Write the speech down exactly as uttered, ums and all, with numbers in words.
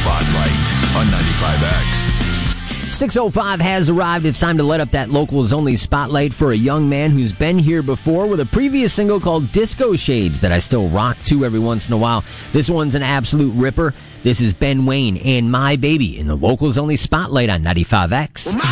Spotlight on ninety-five X. six oh five has arrived. It's time to let up that Locals Only Spotlight for a young man who's been here before with a previous single called Disco Shades that I still rock to every once in a while. This one's an absolute ripper. This is Ben Wayne and My Baby in the Locals Only Spotlight on ninety-five X.